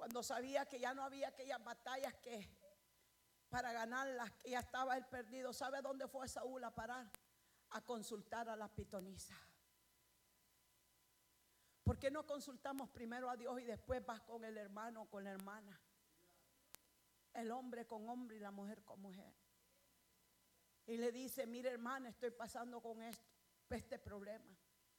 cuando sabía que ya no había aquellas batallas que para ganarlas, que ya estaba él perdido, ¿sabe dónde fue Saúl a parar? A consultar a las pitonisas. ¿Por qué no consultamos primero a Dios y después vas con el hermano o con la hermana? El hombre con hombre y la mujer con mujer. Y le dice, mire hermana, estoy pasando con este problema.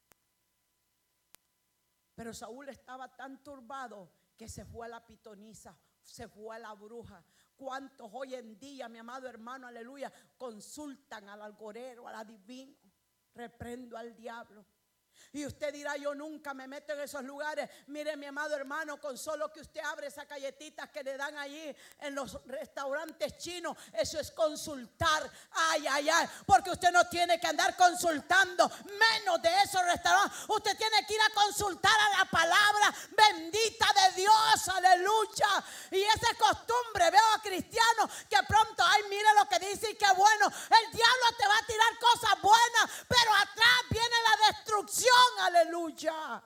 Pero Saúl estaba tan turbado que se fue a la pitonisa, se fue a la bruja. ¿Cuántos hoy en día, mi amado hermano, aleluya, consultan al algorero, al adivino? Reprendo al diablo. Y usted dirá, yo nunca me meto en esos lugares. Mire, mi amado hermano, con solo que usted abre esas galletitas que le dan allí en los restaurantes chinos, eso es consultar. Ay, ay, ay, porque usted no tiene que andar consultando menos de esos restaurantes. Usted tiene que ir a consultar a la palabra bendita de Dios, aleluya. Y esa es costumbre. Veo a cristianos que pronto, ay, mire lo que dice y qué bueno. El diablo te va a tirar cosas buenas, pero atrás viene la destrucción. Aleluya.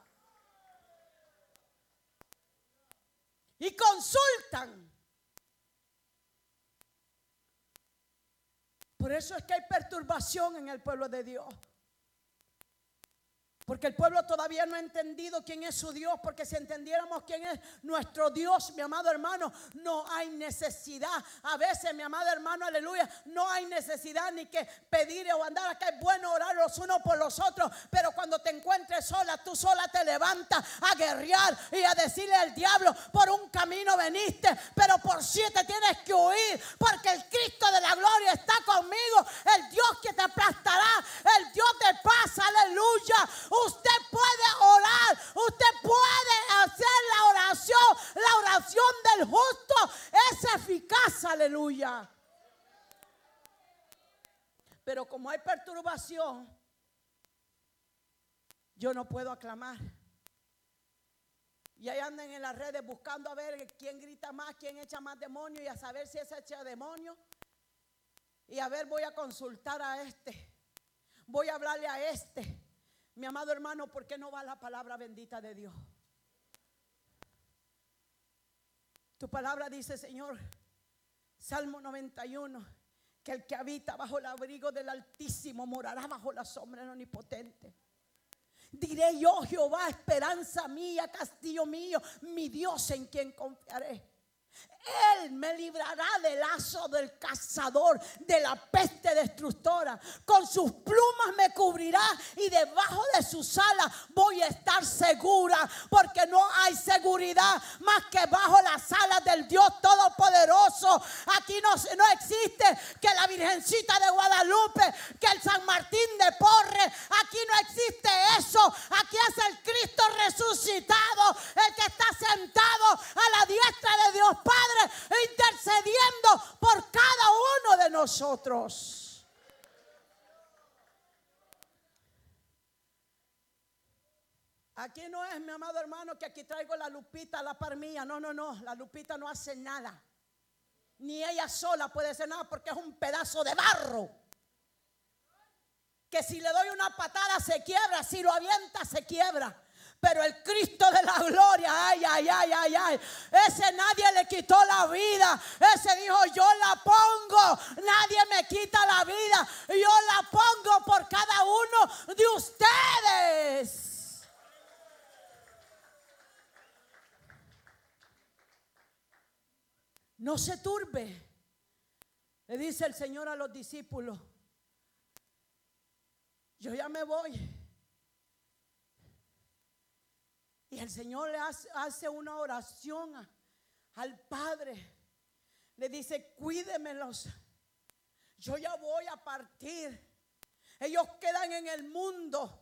Y consultan. Por eso es que hay perturbación en el pueblo de Dios. Porque el pueblo todavía no ha entendido quién es su Dios. Porque si entendiéramos quién es nuestro Dios, mi amado hermano, no hay necesidad. A veces, mi amado hermano, aleluya, no hay necesidad ni que pedir o andar. Acá es bueno orar los unos por los otros. Pero cuando te encuentres sola, tú sola te levantas a guerrear y a decirle al diablo, por un camino veniste, pero por 7 tienes que huir. Porque el Cristo de la gloria está conmigo. El Dios que te aplastará, el Dios de paz, aleluya. Usted puede orar, usted puede hacer la oración del justo es eficaz, aleluya. Pero como hay perturbación, yo no puedo aclamar. Y ahí andan en las redes buscando a ver quién grita más, quién echa más demonio y a saber si ese echa demonio. Y a ver, voy a consultar a este, voy a hablarle a este. Mi amado hermano, ¿por qué no va la palabra bendita de Dios? Tu palabra dice, Señor, Salmo 91, que el que habita bajo el abrigo del Altísimo morará bajo la sombra del Omnipotente. Diré yo, Jehová, esperanza mía, castillo mío, mi Dios en quien confiaré. Él me librará del lazo del cazador, de la peste destructora. Con sus plumas me cubrirá y debajo de sus alas voy a estar segura. Porque no hay seguridad más que bajo las alas del Dios Todopoderoso. Aquí no existe que la Virgencita de Guadalupe, que el San Martín de Porres. Aquí no existe eso. Aquí es el Cristo resucitado, el que está sentado a la diestra de Dios Padre, intercediendo por cada uno de nosotros. Aquí no es, mi amado hermano, que aquí traigo la Lupita a la par mía. No, la Lupita no hace nada. Ni ella sola puede hacer nada porque es un pedazo de barro. Que si le doy una patada se quiebra, si lo avienta se quiebra. Pero el Cristo de la gloria, ay, ay, ay, ay, ay, ese nadie le quitó la vida. Ese dijo, yo la pongo, nadie me quita la vida. Yo la pongo por cada uno de ustedes. No se turbe, le dice el Señor a los discípulos. Yo ya me voy. Y el Señor le hace una oración al Padre. Le dice, cuídemelos. Yo ya voy a partir. Ellos quedan en el mundo.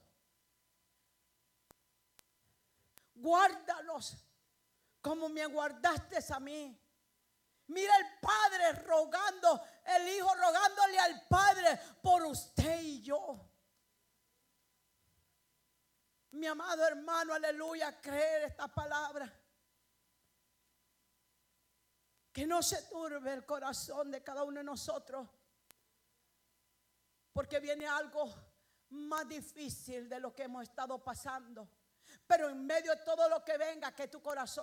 Guárdalos como me guardaste a mí. Mira el Padre rogando, el Hijo rogándole al Padre por usted y yo. Mi amado hermano, aleluya, creer esta palabra. Que no se turbe el corazón de cada uno de nosotros. Porque viene algo más difícil de lo que hemos estado pasando. Pero en medio de todo lo que venga, que tu corazón